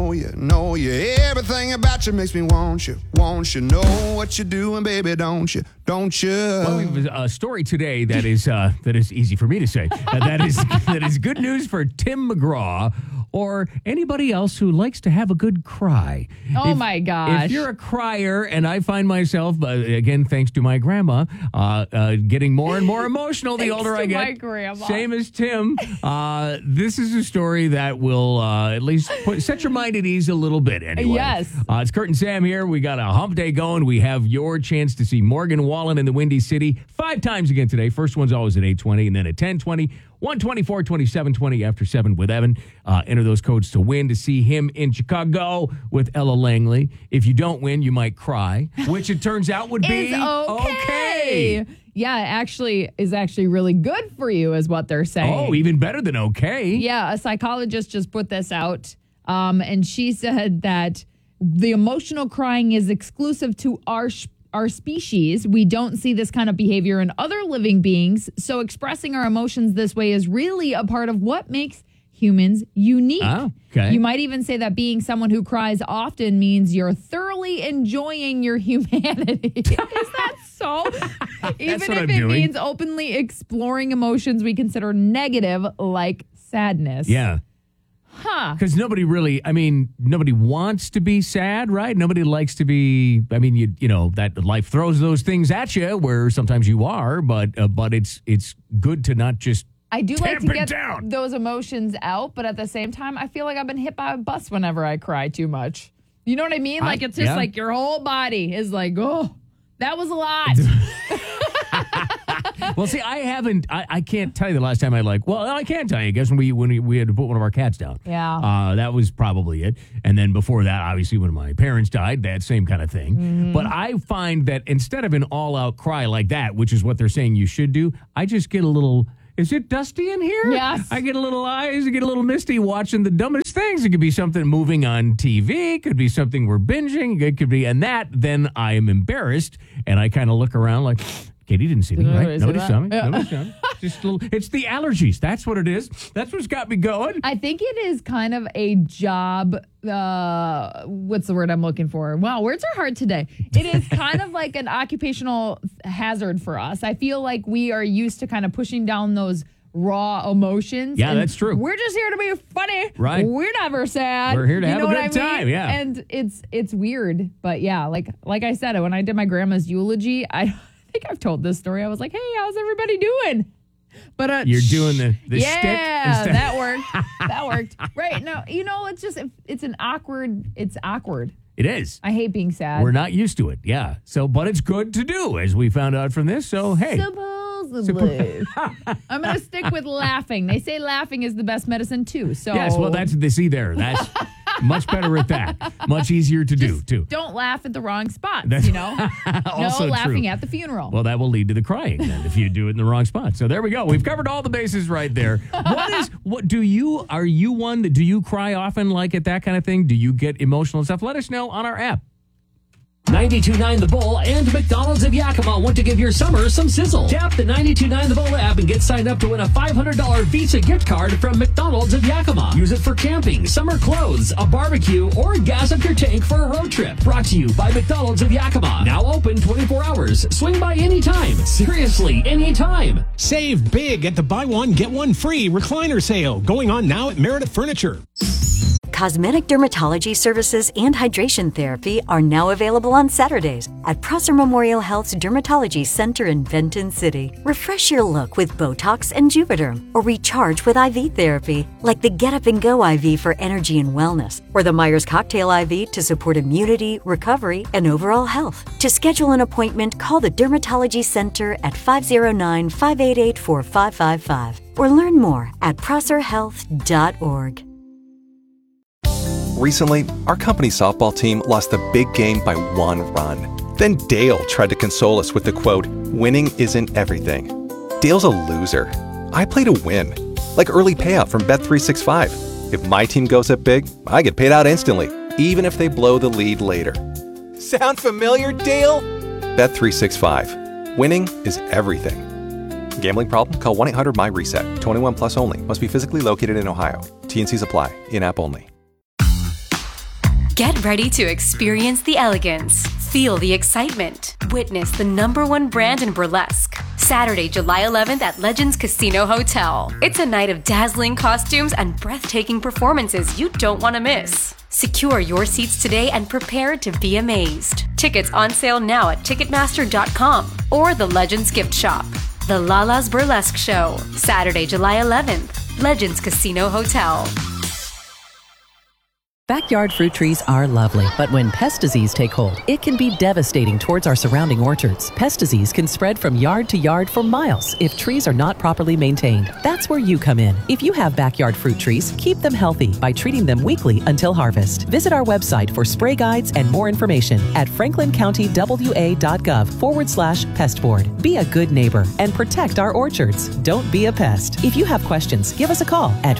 know you. Everything about you makes me want you. Know what you're doing, baby, don't you? Well, we have a story today that is easy for me to say. That is good news for Tim McGraw or anybody else who likes to have a good cry. My gosh. If you're a crier, and I find myself, again, thanks to my grandma, getting more and more emotional the older I get. My grandma. Same as Tim. This is a story that will at least set your mind at ease a little bit anyway. Yes. It's Kurt and Sam here. We got a hump day going. We have your chance to see Morgan Wallen in the Windy City 5 times again today. First one's always at 8:20 and then at 10:20. 124, 2720 after 7 with Evan. Enter those codes to win to see him in Chicago with Ella Langley. If you don't win, you might cry, which it turns out would be okay. Yeah, it is actually really good for you is what they're saying. Oh, even better than okay. Yeah, a psychologist just put this out, and she said that the emotional crying is exclusive to our species. We don't see this kind of behavior in other living beings. So expressing our emotions this way is really a part of what makes humans unique. Oh, okay. You might even say that being someone who cries often means you're thoroughly enjoying your humanity. Is that so? Even if it means openly exploring emotions we consider negative, like sadness. Yeah. Huh. Because nobody wants to be sad, right? Nobody likes to be, you know, that life throws those things at you where sometimes you are, but it's good to not just I do like to get down. Those emotions out, but at the same time, I feel like I've been hit by a bus whenever I cry too much. You know what I mean? Like, it's just like your whole body is like, oh, that was a lot. Well, see, I can't tell you the last time I can tell you, I guess, when we had to put one of our cats down. Yeah. That was probably it. And then before that, obviously, when my parents died, that same kind of thing. Mm-hmm. But I find that instead of an all-out cry like that, which is what they're saying you should do, I just get a little... Is it dusty in here? Yes. I get a little eyes, I get a little misty watching the dumbest things. It could be something moving on TV. It could be something we're binging. It could be, and then I am embarrassed, and I kind of look around like, Katie didn't see me, right? Nobody saw me. Yeah. Nobody saw me. Just a little, it's the allergies. That's what it is. That's what's got me going. I think it is kind of a job. What's the word I'm looking for? Wow, words are hard today. It is kind of like an occupational hazard for us. I feel like we are used to kind of pushing down those raw emotions. Yeah, that's true. We're just here to be funny. Right. We're never sad. We're here to have a good time. Yeah. And it's weird. But yeah, like I said, when I did my grandma's eulogy, I think I've told this story. I was like, hey, how's everybody doing? But you're doing the yeah, stick. Yeah, that worked. That worked. Right. No, you know, it's awkward. It is. I hate being sad. We're not used to it. Yeah. So, but it's good to do, as we found out from this. So, hey. Supposedly. I'm going to stick with laughing. They say laughing is the best medicine, too. So yes, well, that's much better at that. Much easier to do, too. Don't laugh at the wrong spots, That's you know? also no laughing true. at the funeral. Well, that will lead to the crying then if you do it in the wrong spot. So there we go. We've covered all the bases right there. Do you cry often like at that kind of thing? Do you get emotional and stuff? Let us know on our app. 92.9 The Bull and McDonald's of Yakima want to give your summer some sizzle. Tap the 92.9 The Bull app and get signed up to win a $500 Visa gift card from McDonald's of Yakima. Use it for camping, summer clothes, a barbecue, or gas up your tank for a road trip. Brought to you by McDonald's of Yakima. Now open 24 hours. Swing by anytime. Seriously, anytime. Save big at the buy one, get one free recliner sale going on now at Meredith Furniture. Cosmetic dermatology services and hydration therapy are now available on Saturdays at Prosser Memorial Health's Dermatology Center in Benton City. Refresh your look with Botox and Juvederm, or recharge with IV therapy like the Get Up and Go IV for energy and wellness, or the Myers Cocktail IV to support immunity, recovery, and overall health. To schedule an appointment, call the Dermatology Center at 509-588-4555 or learn more at prosserhealth.org. Recently, our company softball team lost the big game by 1 run. Then Dale tried to console us with the quote, "Winning isn't everything." Dale's a loser. I play to win. Like early payout from Bet365. If my team goes up big, I get paid out instantly, even if they blow the lead later. Sound familiar, Dale? Bet365. Winning is everything. Gambling problem? Call 1-800-MY-RESET. 21 plus only. Must be physically located in Ohio. T&Cs apply. In-app only. Get ready to experience the elegance, feel the excitement, witness the #1 brand in burlesque. Saturday, July 11th at Legends Casino Hotel. It's a night of dazzling costumes and breathtaking performances you don't want to miss. Secure your seats today and prepare to be amazed. Tickets on sale now at Ticketmaster.com or the Legends Gift Shop. The Lala's Burlesque Show, Saturday, July 11th, Legends Casino Hotel. Backyard fruit trees are lovely, but when pest disease take hold, it can be devastating towards our surrounding orchards. Pest disease can spread from yard to yard for miles if trees are not properly maintained. That's where you come in. If you have backyard fruit trees, keep them healthy by treating them weekly until harvest. Visit our website for spray guides and more information at franklincountywa.gov/pestboard. Be a good neighbor and protect our orchards. Don't be a pest. If you have questions, give us a call at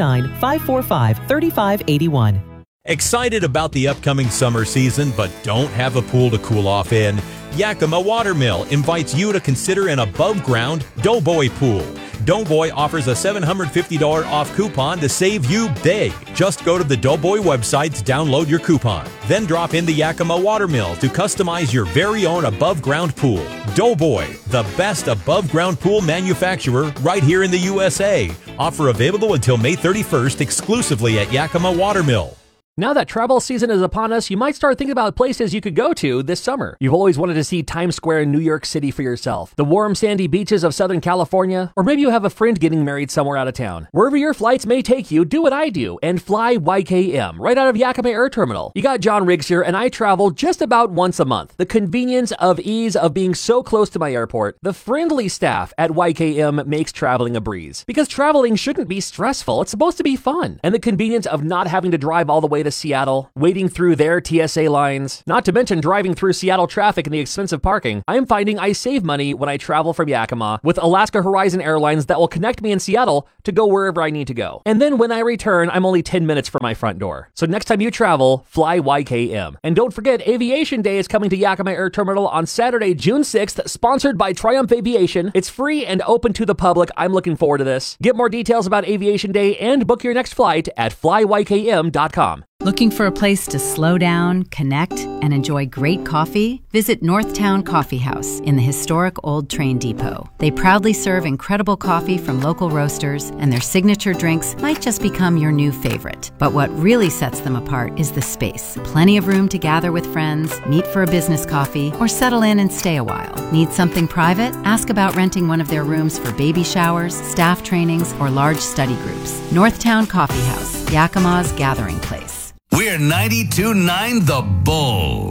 509-545-3581. Excited about the upcoming summer season, but don't have a pool to cool off in? Yakima Watermill invites you to consider an above-ground Doughboy pool. Doughboy offers a $750 off coupon to save you big. Just go to the Doughboy website to download your coupon. Then drop in the Yakima Watermill to customize your very own above-ground pool. Doughboy, the best above-ground pool manufacturer right here in the USA. Offer available until May 31st exclusively at Yakima Watermill. Now that travel season is upon us, you might start thinking about places you could go to this summer. You've always wanted to see Times Square in New York City for yourself, the warm sandy beaches of Southern California, or maybe you have a friend getting married somewhere out of town. Wherever your flights may take you, do what I do and fly YKM right out of Yakima Air Terminal. You got John Riggs here, and I travel just about once a month. The convenience of ease of being so close to my airport, the friendly staff at YKM makes traveling a breeze. Because traveling shouldn't be stressful, it's supposed to be fun. And the convenience of not having to drive all the way to Seattle, waiting through their TSA lines, not to mention driving through Seattle traffic and the expensive parking, I am finding I save money when I travel from Yakima with Alaska Horizon Airlines that will connect me in Seattle to go wherever I need to go. And then when I return, I'm only 10 minutes from my front door. So next time you travel, fly YKM. And don't forget, Aviation Day is coming to Yakima Air Terminal on Saturday, June 6th, sponsored by Triumph Aviation. It's free and open to the public. I'm looking forward to this. Get more details about Aviation Day and book your next flight at flyykm.com. Looking for a place to slow down, connect, and enjoy great coffee? Visit Northtown Coffee House in the historic Old Train Depot. They proudly serve incredible coffee from local roasters, and their signature drinks might just become your new favorite. But what really sets them apart is the space. Plenty of room to gather with friends, meet for a business coffee, or settle in and stay a while. Need something private? Ask about renting one of their rooms for baby showers, staff trainings, or large study groups. Northtown Coffee House, Yakima's gathering place. We're 92.9 The Bull.